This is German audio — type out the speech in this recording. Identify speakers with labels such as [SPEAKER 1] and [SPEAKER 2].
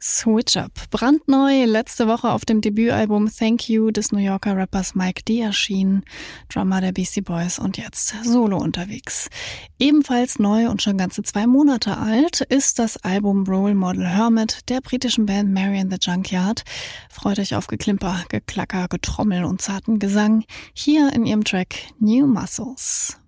[SPEAKER 1] Switch Up. Brandneu, letzte Woche auf dem Debütalbum Thank You des New Yorker Rappers Mike D erschienen, Drummer der Beastie Boys und jetzt solo unterwegs. Ebenfalls neu und schon ganze 2 Monate alt ist das Album Role Model Hermit der britischen Band Mary and the Junkyard. Freut euch auf Geklimper, Geklacker, Getrommel und zarten Gesang hier in ihrem Track New Muscles.